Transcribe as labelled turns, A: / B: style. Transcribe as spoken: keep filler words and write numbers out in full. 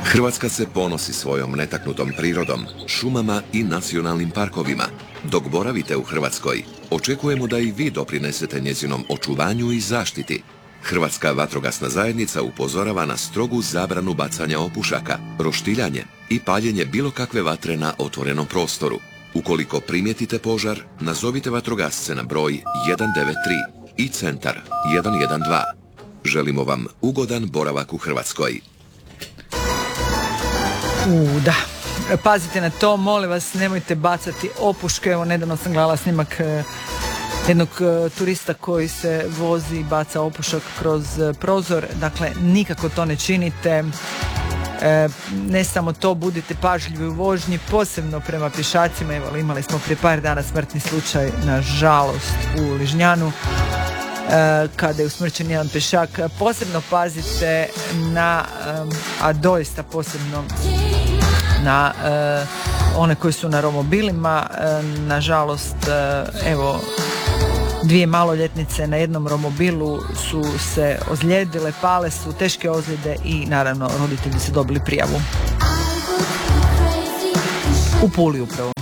A: Hrvatska se ponosi svojom netaknutom prirodom, šumama i nacionalnim parkovima. Dok boravite u Hrvatskoj, očekujemo da i vi doprinesete njezinom očuvanju i zaštiti. Hrvatska vatrogasna zajednica upozorava na strogu zabranu bacanja opušaka, roštiljanje i paljenje bilo kakve vatre na otvorenom prostoru. Ukoliko primijetite požar, nazovite vatrogasce na broj jedan devet tri i centar jedan jedan dva. Želimo vam ugodan boravak u Hrvatskoj.
B: U, da. Pazite na to, molim vas, nemojte bacati opuške. Evo, nedavno sam gledala snimak e, jednog e, turista koji se vozi i baca opušak kroz e, prozor. Dakle, nikako to ne činite. E, ne samo to, budite pažljivi u vožnji, posebno prema pješacima. Evo, imali smo prije par dana smrtni slučaj, nažalost, u Ližnjanu, e, kada je usmrćen jedan pješak. Posebno pazite na, e, a doista posebno na e, one koji su na romobilima. E, nažalost, e, evo, dvije maloljetnice na jednom romobilu su se ozlijedile, pale su, teške ozljede i naravno roditelji su dobili prijavu. U Puli upravo.